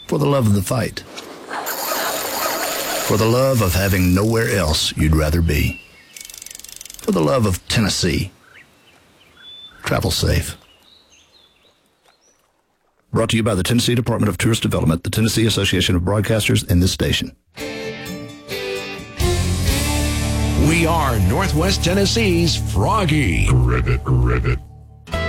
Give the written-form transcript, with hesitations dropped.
For the love of the fight. For the love of having nowhere else you'd rather be. For the love of Tennessee. Travel safe. Brought to you by the Tennessee Department of Tourist Development, the Tennessee Association of Broadcasters, and this station. We are Northwest Tennessee's Froggy. Ribbit.